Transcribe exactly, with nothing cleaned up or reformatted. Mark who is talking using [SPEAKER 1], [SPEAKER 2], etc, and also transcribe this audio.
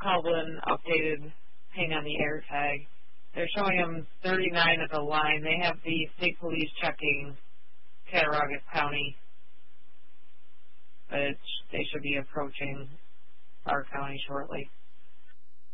[SPEAKER 1] Holden updated ping on the air tag. They're showing them thirty-nine at the line. They have the state police checking Cattaraugus County, but it's, they should be approaching our county shortly.